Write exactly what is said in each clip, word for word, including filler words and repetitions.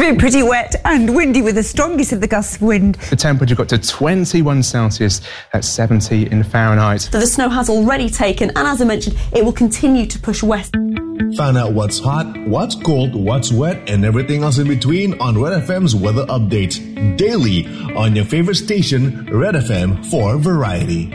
been pretty wet and windy with the strongest of the gusts of wind. The temperature got to twenty-one Celsius at seventy in Fahrenheit. So the snow has already taken, and as I mentioned, it will continue to push west. Find out what's hot, what's cold, what's wet, and everything else in between on Red F M's weather updates daily on your favorite station, Red F M for Variety.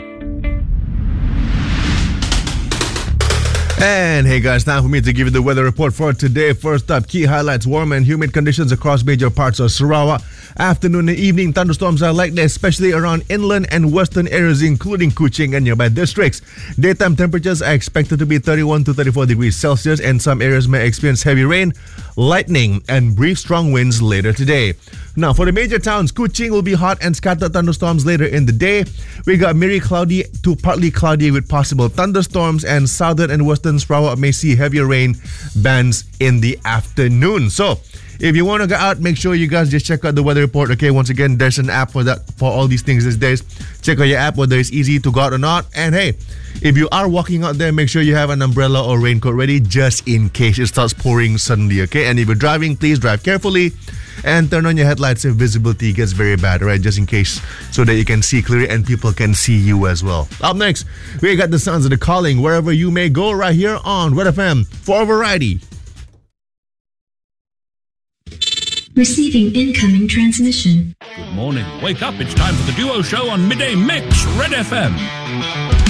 And hey guys, time for me to give you the weather report for today. First up, key highlights: warm and humid conditions across major parts of Sarawak. Afternoon and evening thunderstorms are likely, especially around inland and western areas, including Kuching and nearby districts. Daytime temperatures are expected to be thirty-one to thirty-four degrees Celsius, and some areas may experience heavy rain, lightning, and brief strong winds later today. Now, for the major towns, Kuching will be hot and scattered thunderstorms later in the day. We got Miri cloudy to partly cloudy with possible thunderstorms, and southern and western Sarawak may see heavier rain bands in the afternoon. So, if you want to go out, make sure you guys just check out the weather report. Okay, once again, there's an app for that for all these things these days. Check out your app, whether it's easy to go out or not. And hey, if you are walking out there, make sure you have an umbrella or raincoat ready just in case it starts pouring suddenly. Okay, and if you're driving, please drive carefully and turn on your headlights if visibility gets very bad, right? Just in case, so that you can see clearly and people can see you as well. Up next, we got the sounds of the calling wherever you may go right here on Red F M for Variety. Receiving incoming transmission. Good morning. Wake up. It's time for the Duo Show on Midday Mix, Red F M.